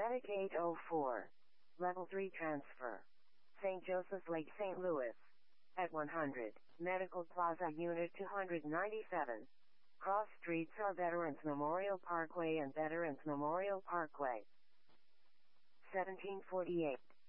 Medic 804. Level 3 transfer. St. Joseph's Lake, St. Louis. At 100. Medical Plaza Unit 297. Cross streets are Veterans Memorial Parkway and Veterans Memorial Parkway. 1748.